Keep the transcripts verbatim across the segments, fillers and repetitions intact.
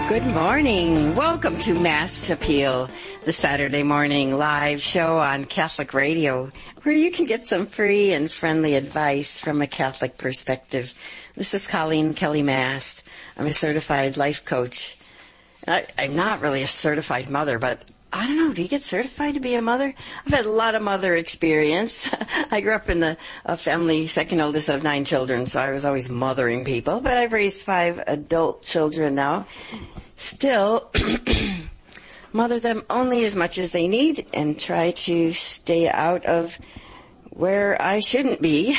Good morning. Welcome to Mass Appeal, the Saturday morning live show on Catholic Radio, where you can get some free and friendly advice from a Catholic perspective. This is Colleen Kelly Mast. I'm a certified life coach. I, I'm not really a certified mother, but I don't know, do you get certified to be a mother? I've had a lot of mother experience. I grew up in the a family, second oldest of nine children, so I was always mothering people, but I've raised five adult children now. Still, mother them only as much as they need and try to stay out of where I shouldn't be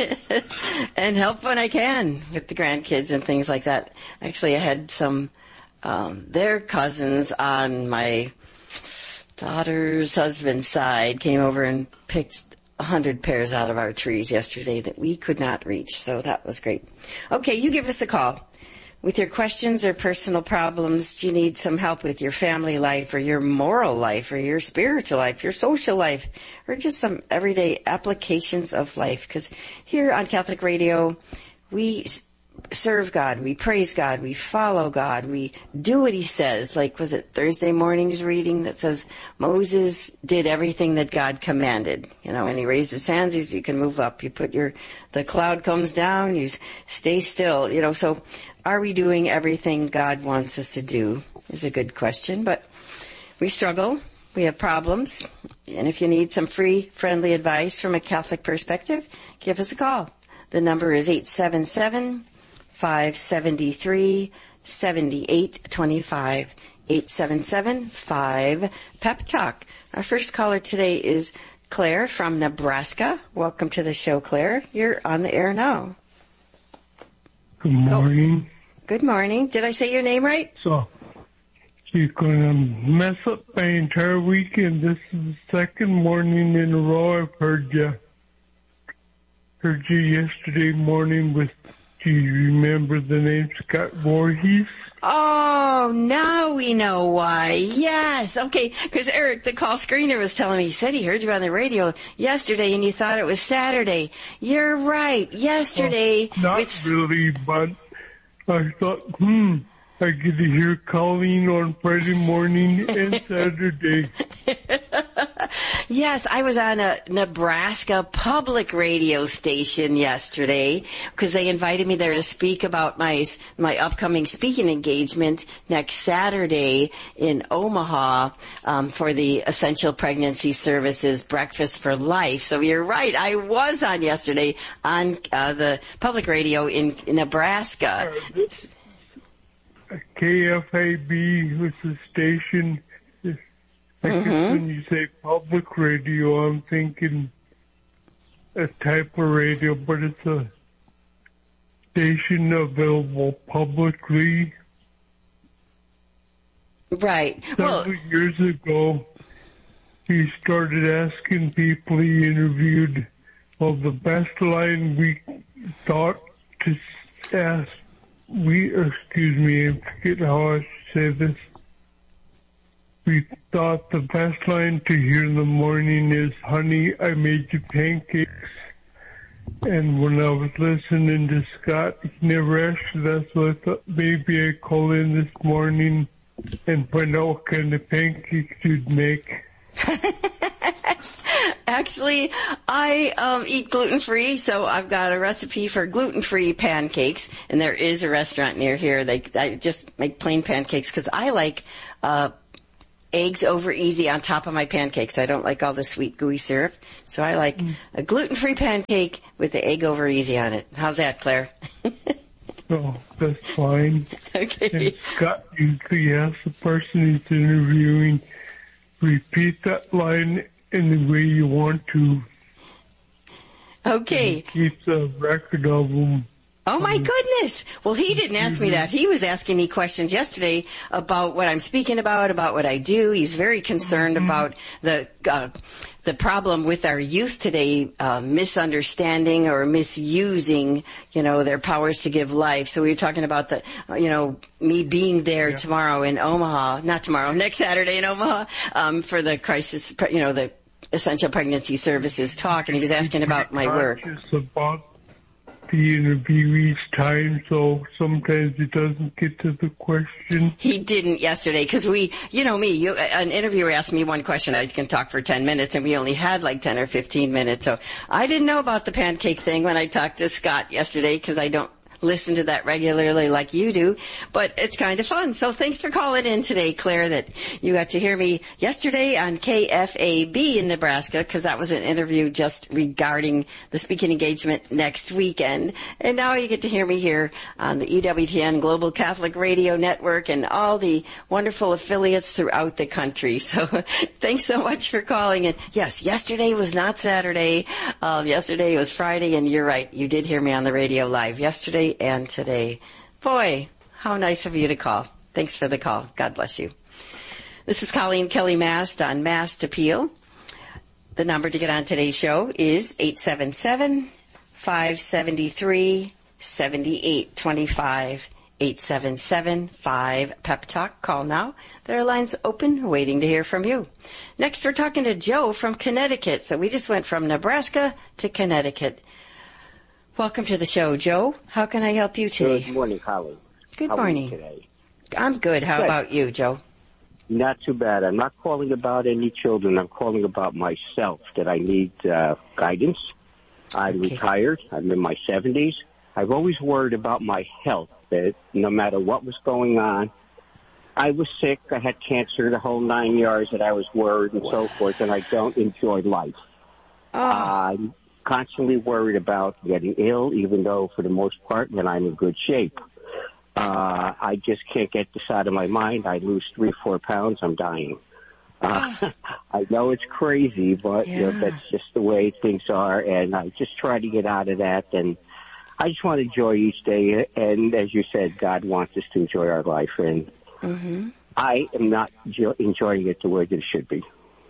and help when I can with the grandkids and things like that. Actually, I had some, um, their cousins on my daughter's husband's side came over and picked a hundred pears out of our trees yesterday that we could not reach, so that was great. Okay, you give us a call. With your questions or personal problems, do you need some help with your family life or your moral life or your spiritual life, your social life, or just some everyday applications of life? Because here on Catholic Radio, we serve God, we praise God, we follow God, we do what He says. Like, was it Thursday morning's reading that says Moses did everything that God commanded? You know, and he raised his hands, he said, you can move up. You put your, the cloud comes down, you stay still. You know, so are we doing everything God wants us to do is a good question, but we struggle. We have problems. And if you need some free, friendly advice from a Catholic perspective, give us a call. The number is eight seven seven, five seven three, seven eight two five, eight seven seven, five, P E P Talk. Our first caller today is Claire from Nebraska. Welcome to the show, Claire. You're on the air now. Good morning. Oh. Good morning. Did I say your name right? So, you're going to mess up my entire weekend. This is the second morning in a row I've heard you. Heard you yesterday morning with, do you remember the name Scott Voorhees? Oh, now we know why. Yes. Okay, because Eric, the call screener, was telling me, he said he heard you on the radio yesterday and you thought it was Saturday. You're right. Yesterday. Well, not with... really, but I thought, hmm, I get to hear Colleen on Friday morning and Saturday. Yes, I was on a Nebraska public radio station yesterday because they invited me there to speak about my my upcoming speaking engagement next Saturday in Omaha um, for the Essential Pregnancy Services Breakfast for Life. So you're right, I was on yesterday on uh, the public radio in, in Nebraska. Uh, K F A B was the station. I guess Mm-hmm. when you say public radio, I'm thinking a type of radio, but it's a station available publicly. Right. Several Well, years ago, he started asking people he interviewed, well, the best line we thought to ask, we, excuse me, I forget how I should say this. We thought the best line to hear in the morning is, honey, I made you pancakes. And when I was listening to Scott, he never asked you that, so I thought maybe I'd call in this morning and find out what kind of pancakes you'd make. Actually, I um, eat gluten-free, so I've got a recipe for gluten-free pancakes, and there is a restaurant near here. They I just make plain pancakes because I like uh eggs over easy on top of my pancakes. I don't like all the sweet gooey syrup. So I like mm. a gluten-free pancake with the egg over easy on it. How's that, Claire? Oh, that's fine. Okay. And Scott usually asks the person he's interviewing, repeat that line in the way you want to. Okay. And he keeps a record of them. Oh my goodness. Well, he didn't ask me that. He was asking me questions yesterday about what I'm speaking about, about what I do. He's very concerned mm-hmm. about the, uh, the problem with our youth today, uh, misunderstanding or misusing, you know, their powers to give life. So we were talking about the, you know, me being there yeah. tomorrow in Omaha, not tomorrow, next Saturday in Omaha, um, for the crisis, you know, the Essential Pregnancy Services talk. And he was asking about my work. About the interviewee's time, so sometimes it doesn't get to the question. He didn't yesterday, because we, you know me, you, an interviewer asked me one question, I can talk for ten minutes, and we only had like ten or fifteen minutes, so I didn't know about the pancake thing when I talked to Scott yesterday, because I don't listen to that regularly like you do, but it's kind of fun. So thanks for calling in today, Claire, that you got to hear me yesterday on K F A B in Nebraska, because that was an interview just regarding the speaking engagement next weekend. And now you get to hear me here on the E W T N Global Catholic Radio Network and all the wonderful affiliates throughout the country. So thanks so much for calling. And yes, yesterday was not Saturday. Uh, yesterday was Friday, and you're right. You did hear me on the radio live yesterday and today. Boy, how nice of you to call. Thanks for the call. God bless you. This is Colleen Kelly Mast on Mast Appeal. The number to get on today's show is eight seven seven, five seven three, seven eight two five. eight seven seven, five, Pep Talk. Call now. There are lines open, waiting to hear from you. Next, we're talking to Joe from Connecticut. So we just went from Nebraska to Connecticut. Welcome to the show, Joe. How can I help you today? Good morning, Colleen. Good How morning. Are you today? I'm good. How Good. about you, Joe? Not too bad. I'm not calling about any children. I'm calling about myself, that I need uh, guidance. I'm Okay. retired. I'm in my seventies. I've always worried about my health, that no matter what was going on, I was sick, I had cancer, the whole nine yards, that I was worried and so forth, and I don't enjoy life. Oh. I'm constantly worried about getting ill, even though for the most part, when I'm in good shape. Uh, I just can't get this out of my mind. I lose three, four pounds, I'm dying. Uh, Oh. I know it's crazy, but you know, Yeah. that's just the way things are, and I just try to get out of that, and I just want to enjoy each day, and as you said, God wants us to enjoy our life, and Mm-hmm. I am not jo- enjoying it the way that it should be.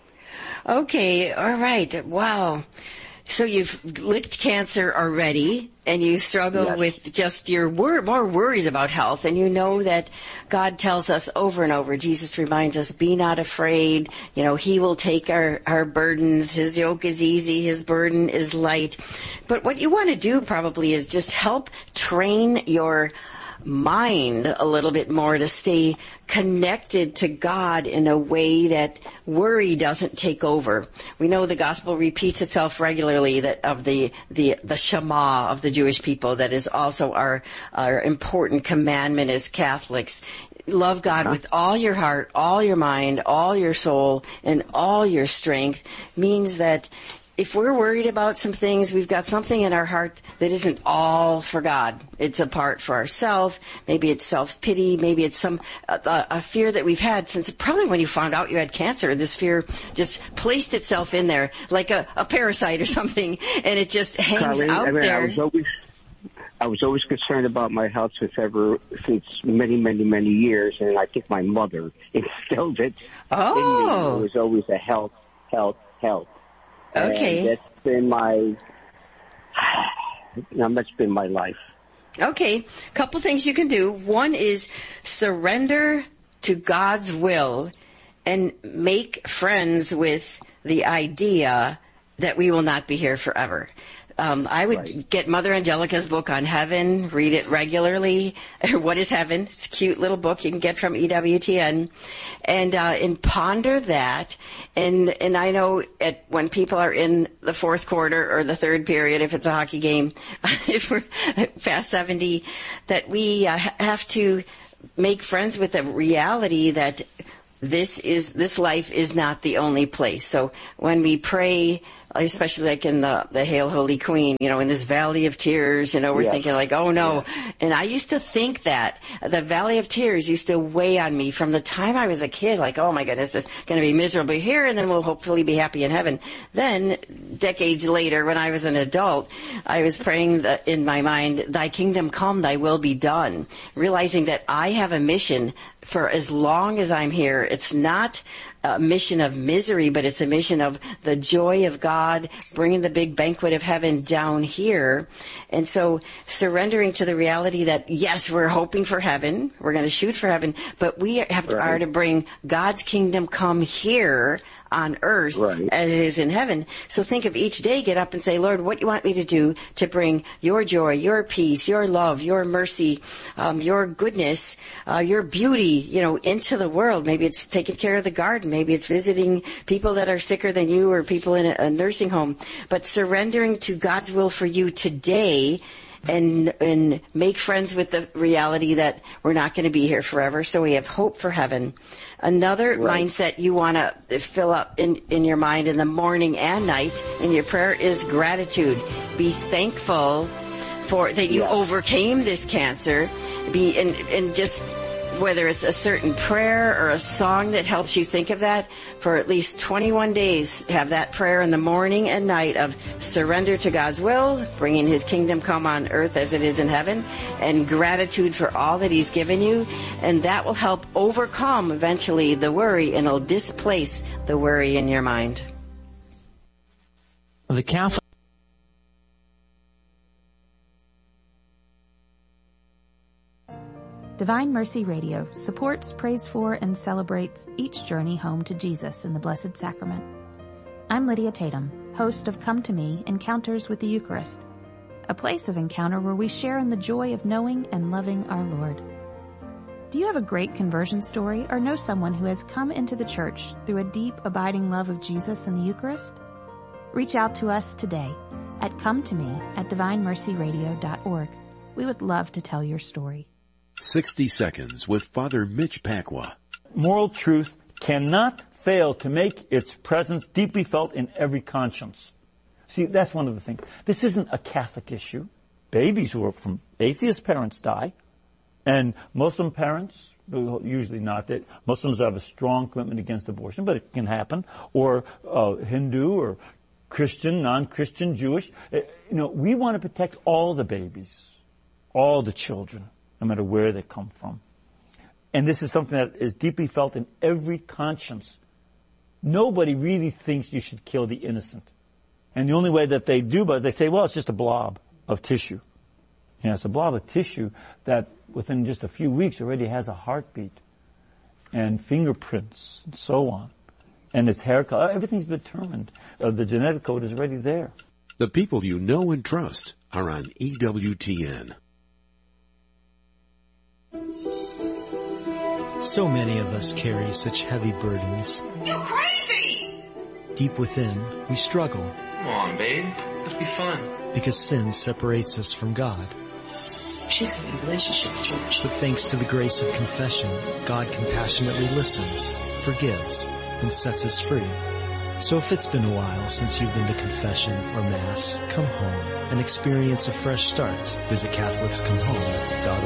Okay, all right. Wow. So you've licked cancer already, and you struggle Yes. with just your wor- more worries about health, and you know that God tells us over and over, Jesus reminds us, be not afraid, you know, He will take our, our burdens, His yoke is easy, His burden is light. But what you want to do probably is just help train your mind a little bit more to stay connected to God in a way that worry doesn't take over. We know the gospel repeats itself regularly, that of the the the Shema of the Jewish people, that is also our our important commandment as Catholics. Love God with all your heart, all your mind, all your soul, and all your strength, means that if we're worried about some things, we've got something in our heart that isn't all for God. It's a part for ourselves. Maybe it's self-pity. Maybe it's some a, a fear that we've had since probably when you found out you had cancer. This fear just placed itself in there like a, a parasite or something, and it just hangs Colleen, out I mean, there. I was always, I was always concerned about my health since ever, since many, many, many years, and I think my mother instilled it Oh. in me. It was always a health, health, health. Okay. And that's been my, you know, that's been my life. Okay, couple things you can do. One is surrender to God's will and make friends with the idea that we will not be here forever. Um, I would Right. get Mother Angelica's book on heaven, read it regularly. What is heaven? It's a cute little book you can get from E W T N, and uh, and ponder that. And and I know at, when people are in the fourth quarter or the third period, if it's a hockey game, if we're past seventy, that we uh, have to make friends with the reality that this is this life is not the only place. So when we pray, especially like in the, the Hail Holy Queen, you know, in this valley of tears, you know, we're Yes. thinking like, oh no. Yes. And I used to think that the valley of tears used to weigh on me from the time I was a kid, like, oh my goodness, it's going to be miserable here and then we'll hopefully be happy in heaven. Then decades later, when I was an adult, I was praying that in my mind, thy kingdom come, thy will be done, realizing that I have a mission for as long as I'm here. It's not a mission of misery, but it's a mission of the joy of God, bringing the big banquet of heaven down here. And so surrendering to the reality that, yes, we're hoping for heaven, we're going to shoot for heaven, but we have Right. are to bring God's kingdom come here on earth right. as it is in heaven. So think of each day, get up and say, Lord, what do you want me to do to bring your joy, your peace, your love, your mercy, um, your goodness, uh, your beauty, you know, into the world. Maybe it's taking care of the garden. Maybe it's visiting people that are sicker than you or people in a, a nursing home. But surrendering to God's will for you today and and make friends with the reality that we're not going to be here forever, so we have hope for heaven. Another right. mindset you want to fill up in, in your mind in the morning and night in your prayer is gratitude. Be thankful for that you yeah. overcame this cancer. Be and, and just whether it's a certain prayer or a song that helps you think of that, for at least twenty-one days, have that prayer in the morning and night of surrender to God's will, bringing His kingdom come on earth as it is in heaven, and gratitude for all that He's given you. And that will help overcome eventually the worry, and it'll displace the worry in your mind. The Catholic Divine Mercy Radio supports, prays for, and celebrates each journey home to Jesus in the Blessed Sacrament. I'm Lydia Tatum, host of Come to Me, Encounters with the Eucharist, a place of encounter where we share in the joy of knowing and loving our Lord. Do you have a great conversion story or know someone who has come into the church through a deep, abiding love of Jesus and the Eucharist? Reach out to us today at come to me at divine mercy radio dot org. We would love to tell your story. sixty seconds with Father Mitch Pacwa. Moral truth cannot fail to make its presence deeply felt in every conscience. See, that's one of the things. This isn't a Catholic issue. Babies who are from atheist parents die, and Muslim parents, usually not, that Muslims have a strong commitment against abortion, but it can happen, or uh, Hindu or Christian, non-Christian, Jewish. You know, we want to protect all the babies, all the children, no matter where they come from. And this is something that is deeply felt in every conscience. Nobody really thinks you should kill the innocent. And the only way that they do, but they say, well, it's just a blob of tissue. You know, it's a blob of tissue that within just a few weeks already has a heartbeat and fingerprints and so on. And its hair color, everything's determined. Uh, the genetic code is already there. The people you know and trust are on E W T N. So many of us carry such heavy burdens. You're crazy! Deep within, we struggle. Come on, babe. Let's be fun. Because sin separates us from God. She's having a relationship with George. But thanks to the grace of confession, God compassionately listens, forgives, and sets us free. So if it's been a while since you've been to confession or Mass, come home and experience a fresh start. Visit Catholics Come Home dot org.